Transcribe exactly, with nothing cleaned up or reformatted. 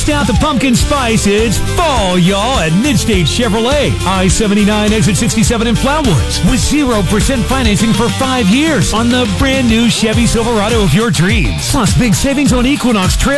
Bust out the pumpkin spice. It's fall, y'all, at Midstate Chevrolet. I seventy-nine, exit sixty-seven in Flowood. With zero percent financing for five years on the brand new Chevy Silverado of your dreams. Plus, big savings on Equinox Trail